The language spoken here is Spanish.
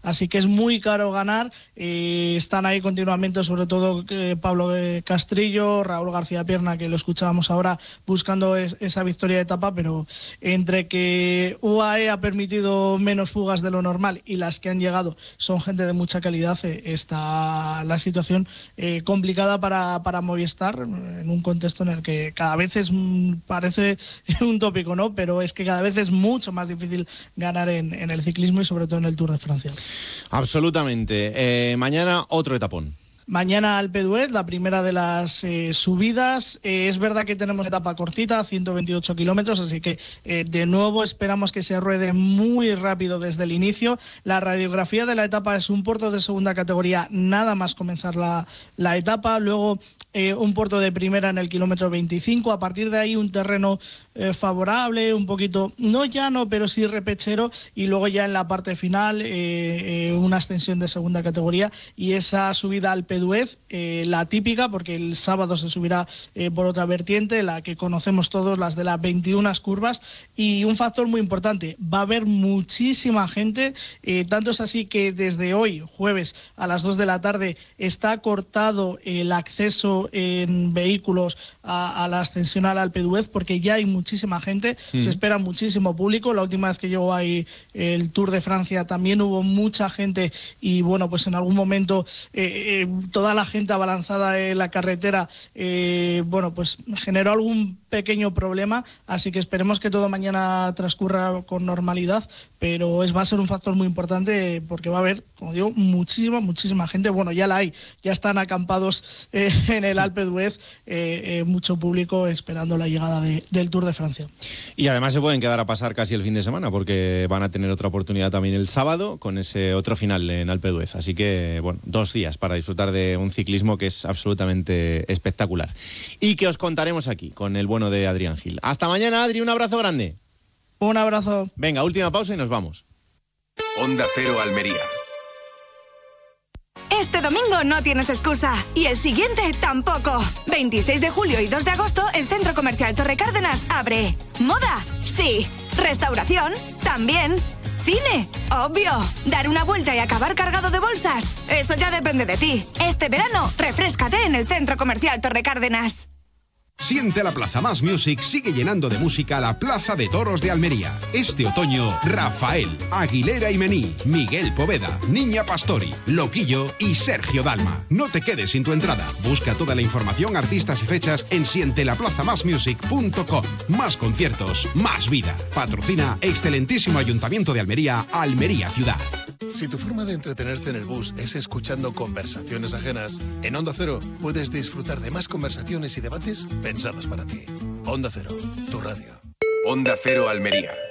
así que es muy caro ganar. Están ahí continuamente, sobre todo Pablo Castrillo, Raúl García Pierna, que lo escuchábamos ahora, buscando esa victoria de etapa, pero entre que UAE ha permitido menos fugas de lo normal y las que han llegado son gente de mucha calidad, está la situación complicada para Movistar, en un contexto en el que cada vez parece un tópico, ¿no? Pero es que cada vez es mucho más difícil ganar en el ciclismo y sobre todo en el Tour de Francia. Absolutamente. Mañana otro etapón. Mañana Alpe d'Huez, la primera de las subidas. Es verdad que tenemos etapa cortita, 128 kilómetros, así que de nuevo esperamos que se ruede muy rápido desde el inicio. La radiografía de la etapa es un puerto de segunda categoría nada más comenzar la etapa, luego un puerto de primera en el kilómetro 25, a partir de ahí un terreno favorable, un poquito, no llano, pero sí repechero, y luego ya en la parte final una ascensión de segunda categoría y esa subida al Alpe d'Huez, la típica, porque el sábado se subirá por otra vertiente, la que conocemos todos, las de las 21 curvas, y un factor muy importante, va a haber muchísima gente, tanto es así que desde hoy, jueves, a las 2 de la tarde, está cortado el acceso en vehículos a la ascensión al Alpe d'Huez, porque ya hay muchísima gente, se espera muchísimo público. La última vez que llegó ahí el Tour de Francia también hubo mucha gente y bueno, pues en algún momento toda la gente abalanzada en la carretera, bueno, pues generó algún pequeño problema, así que esperemos que todo mañana transcurra con normalidad, pero va a ser un factor muy importante porque va a haber, como digo, muchísima gente. Bueno, ya la hay, ya están acampados en el Alpe d'Huez, mucho público esperando la llegada del Tour de Francia. Y además se pueden quedar a pasar casi el fin de semana porque van a tener otra oportunidad también el sábado con ese otro final en Alpe d'Huez, así que bueno, 2 días para disfrutar de un ciclismo que es absolutamente espectacular y que os contaremos aquí con el bueno de Adrián Gil. Hasta mañana, Adri, un abrazo grande. Un abrazo. Venga, última pausa y nos vamos. Onda Cero Almería. Este domingo no tienes excusa y el siguiente tampoco. 26 de julio y 2 de agosto el Centro Comercial Torre Cárdenas abre. ¿Moda? Sí. ¿Restauración? También. ¿Cine? Obvio. ¿Dar una vuelta y acabar cargado de bolsas? Eso ya depende de ti. Este verano, refréscate en el Centro Comercial Torre Cárdenas. Siente la Plaza Más Music sigue llenando de música la Plaza de Toros de Almería. Este otoño, Rafael, Aguilera y Mení, Miguel Poveda, Niña Pastori, Loquillo y Sergio Dalma. No te quedes sin tu entrada. Busca toda la información, artistas y fechas en sientelaplazamasmusic.com. Más conciertos, más vida. Patrocina excelentísimo Ayuntamiento de Almería, Almería Ciudad. Si tu forma de entretenerte en el bus es escuchando conversaciones ajenas, en Onda Cero puedes disfrutar de más conversaciones y debates pensados para ti. Onda Cero, tu radio. Onda Cero Almería.